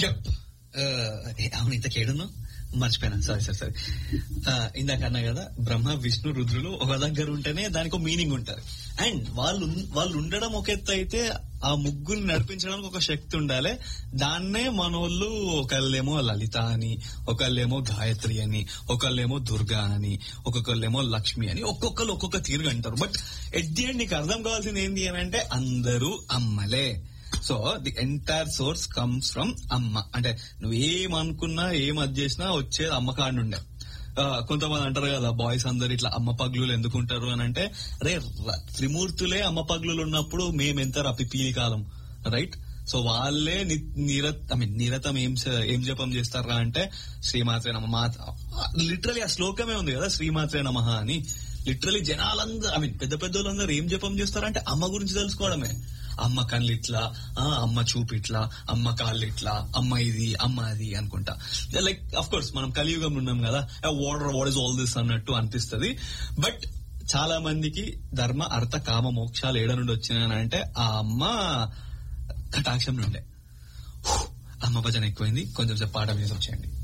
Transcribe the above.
అవును ఇంతకేడును మర్చిపోయాను. సరే ఇందాక అన్నా కదా, బ్రహ్మ విష్ణు రుద్రులు ఒక దగ్గర ఉంటేనే దానికి ఒక మీనింగ్ ఉంటది. అండ్ వాళ్ళు ఉండడం ఒక ఎత్తు అయితే ఆ ముగ్గురు నడిపించడానికి ఒక శక్తి ఉండాలి. దాన్నే మనోళ్ళు ఒకళ్ళేమో లలిత అని, ఒకళ్ళేమో గాయత్రి అని, ఒకళ్ళేమో దుర్గా అని, ఒక్కొక్కళ్ళేమో లక్ష్మి అని, ఒక్కొక్కరు ఒక్కొక్క తీరుగా అంటారు. బట్ ఎట్ ది ఎండ్ నీకు అర్థం కావాల్సింది ఏంటి అని అంటే అందరూ అమ్మలే. So the entire source comes from అమ్మ. అంటే నువ్వేమనుకున్నా ఏం అది చేసినా వచ్చేది అమ్మ కాడ నుండే. కొంతమంది అంటారు కదా, బాయ్స్ అందరు ఇట్లా అమ్మ పగ్లులు ఎందుకుంటారు అని అంటే, రే త్రిమూర్తులే అమ్మ పగ్లులు ఉన్నప్పుడు మేమెంత రపిపీలి కాలం, రైట్? సో వాళ్ళే నిరతం ఏం జపం చేస్తారా అంటే శ్రీమాత్రే నమ. లిటరలీ ఆ శ్లోకమే ఉంది కదా, శ్రీమాత్రే నమః అని. లిటరలీ జనాలందరూ పెద్ద పెద్దోళ్ళందరూ ఏం జపం చేస్తారంటే అమ్మ గురించి తెలుసుకోవడమే. అమ్మ కళ్ళు ఇట్లా, అమ్మ చూపు ఇట్లా, అమ్మ కాళ్ళు ఇట్లా, అమ్మ ఇది అమ్మ అది అనుకుంటా. లైక్ అఫ్ కోర్స్ మనం కలియుగంలో ఉన్నాం కదా, వాట్ ఇస్ ఆల్ దిస్ అన్నట్టు అనిపిస్తుంది. బట్ చాలా మందికి ధర్మ అర్థ కామ మోక్షాలు ఏడ నుండి వచ్చినాయంటే ఆ అమ్మ కటాక్షం నుండే. అమ్మ భజన ఎక్కువైంది, కొంచెం సేపు పాట మీద వచ్చేయండి.